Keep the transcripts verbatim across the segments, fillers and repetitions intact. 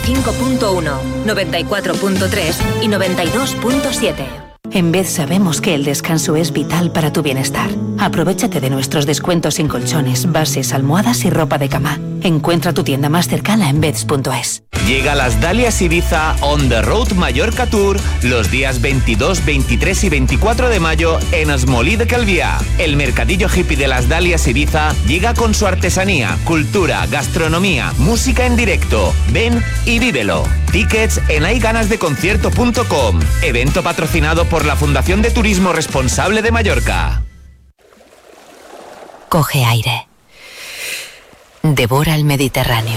cinco punto uno, noventa y cuatro punto tres y noventa y dos punto siete. En Bed sabemos que el descanso es vital para tu bienestar. Aprovéchate de nuestros descuentos en colchones, bases, almohadas y ropa de cama. Encuentra tu tienda más cercana en beds punto es. Llega las Dalias Ibiza On The Road Mallorca Tour los días veintidós, veintitrés y veinticuatro de mayo en Esmolí de Calviá. El mercadillo hippie de las Dalias Ibiza llega con su artesanía, cultura, gastronomía, música en directo. Ven y vívelo. Tickets en hayganasdeconcierto punto com. Evento patrocinado por la Fundación de Turismo Responsable de Mallorca. Coge aire. Devora el Mediterráneo.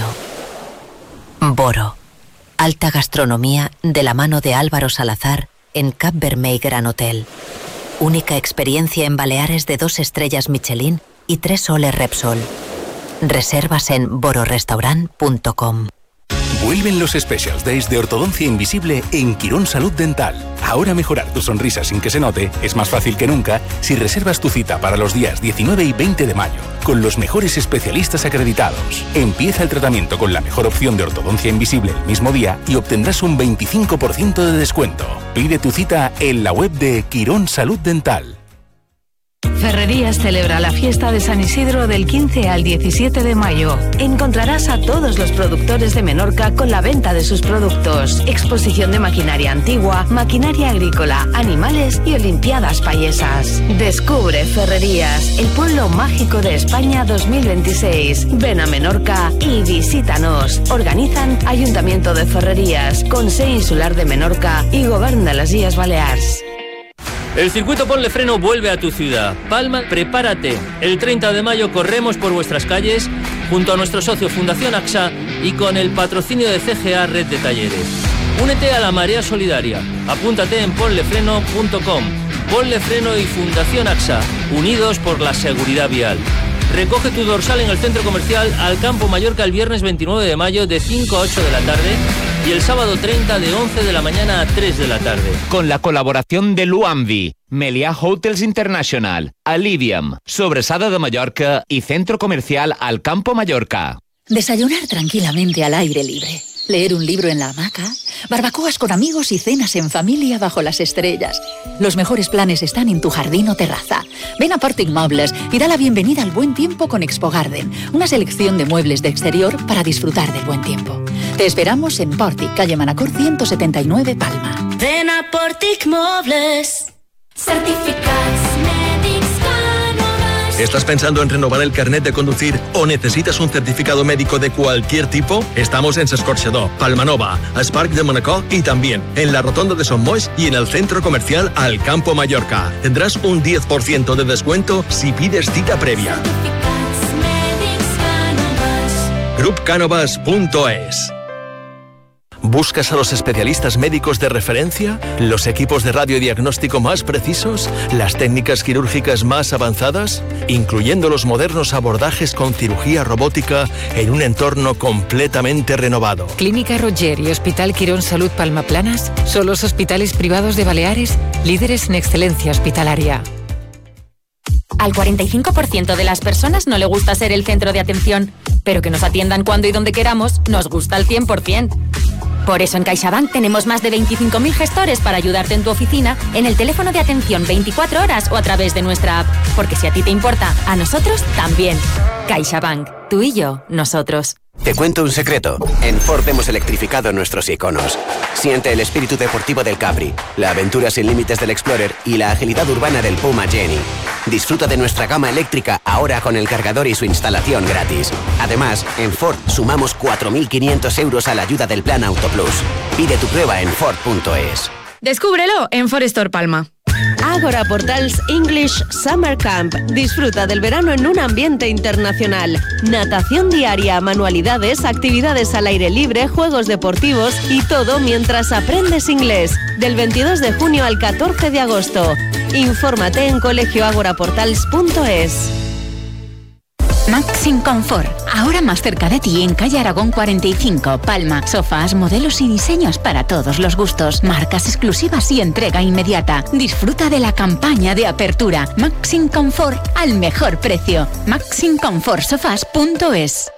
Boro. Alta gastronomía de la mano de Álvaro Salazar en Cap Vermell Gran Hotel. Única experiencia en Baleares de dos estrellas Michelin y tres soles Repsol. Reservas en boro restaurant punto com. Vuelven los Specials Days de Ortodoncia Invisible en Quirón Salud Dental. Ahora mejorar tu sonrisa sin que se note es más fácil que nunca si reservas tu cita para los días diecinueve y veinte de mayo con los mejores especialistas acreditados. Empieza el tratamiento con la mejor opción de ortodoncia invisible el mismo día y obtendrás un veinticinco por ciento de descuento. Pide tu cita en la web de Quirón Salud Dental. Ferrerías celebra la fiesta de San Isidro del quince al diecisiete de mayo. Encontrarás a todos los productores de Menorca con la venta de sus productos. Exposición de maquinaria antigua, maquinaria agrícola, animales y olimpiadas payesas. Descubre Ferrerías, el pueblo mágico de España dos mil veintiséis. Ven a Menorca y visítanos. Organizan Ayuntamiento de Ferrerías, Consell Insular de Menorca y Govern de las Illes Balears. El circuito Ponle Freno vuelve a tu ciudad. Palma, prepárate. El treinta de mayo corremos por vuestras calles junto a nuestro socio Fundación A X A y con el patrocinio de C G A Red de Talleres. Únete a la marea solidaria. Apúntate en ponle freno punto com. Ponle Freno y Fundación A X A, unidos por la seguridad vial. Recoge tu dorsal en el centro comercial Alcampo Mallorca el viernes veintinueve de mayo de cinco a ocho de la tarde y el sábado treinta de once de la mañana a tres de la tarde. Con la colaboración de Luamvi, Meliá Hotels International, Alivium, Sobresada de Mallorca y Centro Comercial Alcampo Mallorca. Desayunar tranquilamente al aire libre, leer un libro en la hamaca, barbacoas con amigos y cenas en familia bajo las estrellas. Los mejores planes están en tu jardín o terraza. Ven a Portic Mobles y da la bienvenida al buen tiempo con Expo Garden, una selección de muebles de exterior para disfrutar del buen tiempo. Te esperamos en Portic, calle Manacor ciento setenta y nueve, Palma. Ven a Portic Mobles. Certificats mèdics Cánovas. ¿Estás pensando en renovar el carnet de conducir o necesitas un certificado médico de cualquier tipo? Estamos en S'Escorxador, Palmanova, Esparc de Manacor y también en la Rotonda de Son Moix y en el Centro Comercial Alcampo Mallorca. Tendrás un diez por ciento de descuento si pides cita previa. Certificats mèdics Cánovas. grup cánovas punto es. ¿Buscas a los especialistas médicos de referencia? ¿Los equipos de radiodiagnóstico más precisos? ¿Las técnicas quirúrgicas más avanzadas? Incluyendo los modernos abordajes con cirugía robótica en un entorno completamente renovado. Clínica Roger y Hospital Quirón Salud Palma Planas son los hospitales privados de Baleares, líderes en excelencia hospitalaria. Al cuarenta y cinco por ciento de las personas no le gusta ser el centro de atención, pero que nos atiendan cuando y donde queramos nos gusta al cien por ciento. Por eso en CaixaBank tenemos más de veinticinco mil gestores para ayudarte en tu oficina, en el teléfono de atención veinticuatro horas o a través de nuestra app. Porque si a ti te importa, a nosotros también. CaixaBank. Tú y yo, nosotros. Te cuento un secreto. En Ford hemos electrificado nuestros iconos. Siente el espíritu deportivo del Capri, la aventura sin límites del Explorer y la agilidad urbana del Puma Jenny. Disfruta de nuestra gama eléctrica ahora con el cargador y su instalación gratis. Además, en Ford sumamos cuatro mil quinientos euros a la ayuda del Plan Auto Plus. Pide tu prueba en Ford punto es. Descúbrelo en Ford Store Palma. Ágora Portals English Summer Camp. Disfruta del verano en un ambiente internacional. Natación diaria, manualidades, actividades al aire libre, juegos deportivos y todo mientras aprendes inglés. Del veintidós de junio al catorce de agosto. Infórmate en colegio ágora portals punto es. Maxim Confort, ahora más cerca de ti en calle Aragón cuarenta y cinco, Palma. Sofás, modelos y diseños para todos los gustos, marcas exclusivas y entrega inmediata. Disfruta de la campaña de apertura. Maxim Confort al mejor precio. maxim confort sofás punto es.